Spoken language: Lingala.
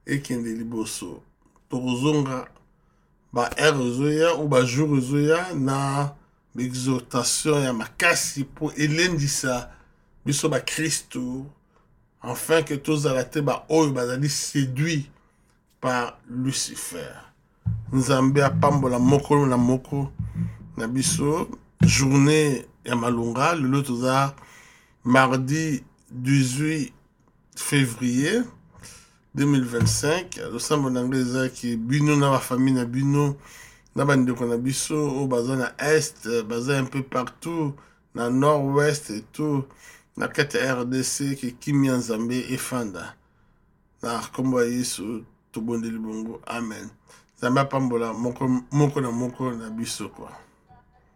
ekende liboso tokozonga ba heure ezoya ou ba jour ezoya na exhortation ya makasi po elendisa biso ba Kristo afin que tozala te ba oyo bazali séduit par Lucifer. Nzambe apambola moko na moko na biso journée ya malunga lelo toza mardi 18 février 2025. Losambo na ngai eza ki bino na ba famille na bino na bandeko na biso oyo baza na est baza un peu partout na nord-ouest et tout na kati ya RDC ki kimia Nzambe efanda na kombo ya Yesu tobondeli bongo amen. Nzambe apambola moko na moko na biso kwa